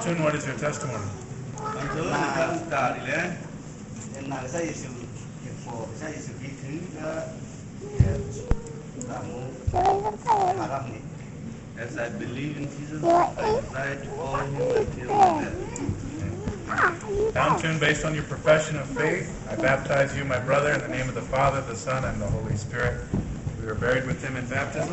Tune, what is your testimony? As I believe in Jesus, I desire to follow him until my death. Down tune, based on your profession of faith, I baptize you, my brother, in the name of the Father, the Son, and the Holy Spirit. We were buried with him in baptism.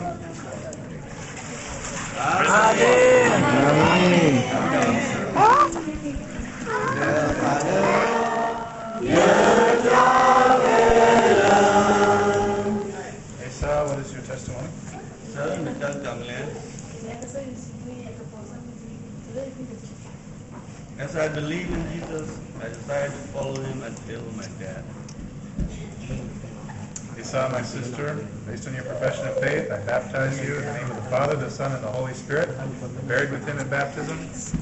Asa, what is your testimony? As I believe in Jesus, I desire to follow him until my death. Asa, my sister, based on your profession of faith, I baptize you in the name of the Father, the Son, and the Holy Spirit. We're buried with him in baptism.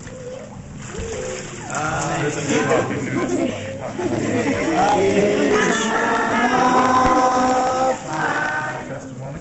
Testimony.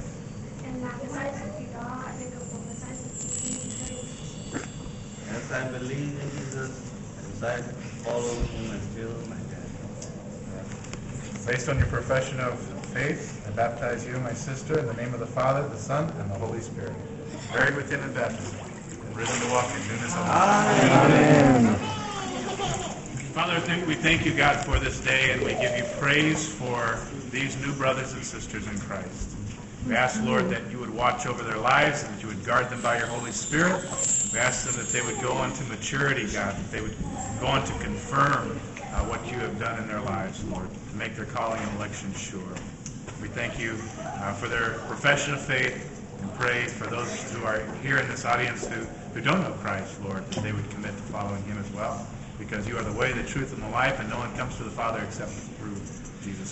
As I believe in Jesus, I desire to follow him until my death. Based on your profession of faith, I baptize you, my sister, in the name of the Father, the Son, and the Holy Spirit. Buried with him in baptism, and risen to walk in newness of life. Amen. Father, we thank you, God, for this day, and we give you praise for these new brothers and sisters in Christ. We ask, Lord, that you would watch over their lives, and that you would guard them by your Holy Spirit. We ask them that they would go into maturity, God, that they would go on to confirm what you have done in their lives, Lord, to make their calling and election sure. We thank you for their profession of faith, and pray for those who are here in this audience who don't know Christ, Lord, that they would commit to following him as well, because you are the way, the truth, and the life, and no one comes to the Father except through Jesus